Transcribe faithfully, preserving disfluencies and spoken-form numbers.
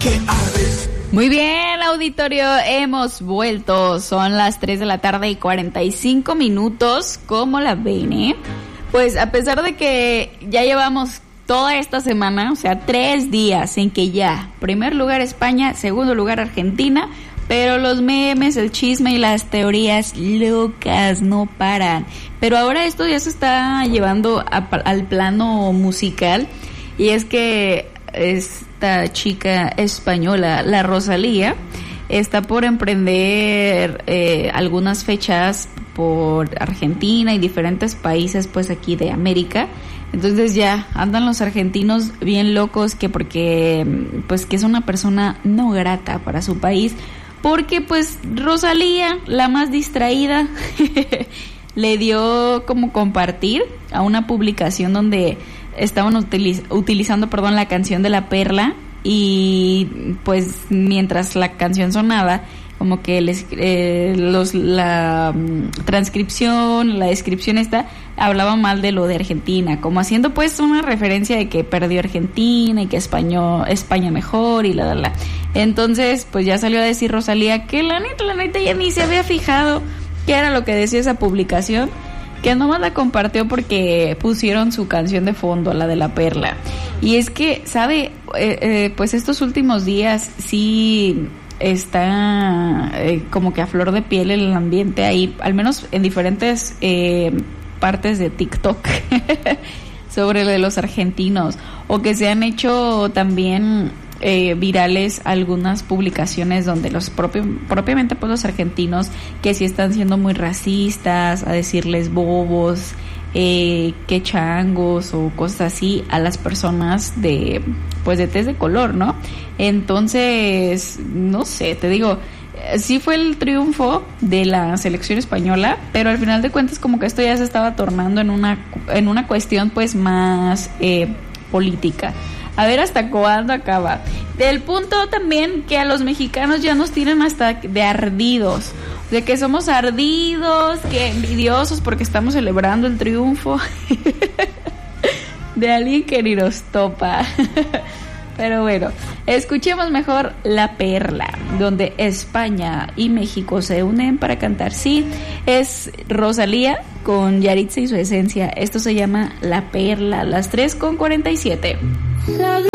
Muy bien, auditorio, hemos vuelto. Son las tres de la tarde y cuarenta y cinco minutos. ¿Cómo la ven, eh? Pues a pesar de que ya llevamos toda esta semana, o sea, tres días en que ya, primer lugar España, segundo lugar Argentina, pero los memes, el chisme y las teorías locas no paran. Pero ahora esto ya se está llevando a, al plano musical, y es que esta chica española, la Rosalía, está por emprender eh, algunas fechas por Argentina y diferentes países pues aquí de América. Entonces ya andan los argentinos bien locos, que porque pues que es una persona no grata para su país, porque pues Rosalía, la más distraída, le dio como compartir a una publicación donde estaban utiliz- utilizando perdón la canción de La Perla, y pues mientras la canción sonaba, como que les, eh, los, la um, transcripción, la descripción esta, hablaba mal de lo de Argentina, como haciendo pues una referencia de que perdió Argentina y que España, España mejor y la, la, la. Entonces pues ya salió a decir Rosalía que la neta, la neta ya ni se había fijado qué era lo que decía esa publicación, que nomás la compartió porque pusieron su canción de fondo, la de La Perla. Y es que, ¿sabe? Eh, eh, pues estos últimos días sí está eh, como que a flor de piel el ambiente ahí, al menos en diferentes eh, partes de TikTok, sobre lo de los argentinos, o que se han hecho también eh, virales algunas publicaciones donde los propios, propiamente pues los argentinos, que sí están siendo muy racistas, a decirles bobos, eh, que changos o cosas así a las personas de pues de tez de color, ¿no? Entonces, no sé, te digo, sí fue el triunfo de la selección española, pero al final de cuentas como que esto ya se estaba tornando en una en una cuestión pues más eh, política. A ver hasta cuándo acaba. Del punto también que a los mexicanos ya nos tienen hasta de ardidos, de que somos ardidos, que envidiosos porque estamos celebrando el triunfo de alguien que ni nos topa. Pero bueno, escuchemos mejor La Perla, donde España y México se unen para cantar. Sí, es Rosalía con Yaritza y su esencia. Esto se llama La Perla, las tres con cuarenta y siete.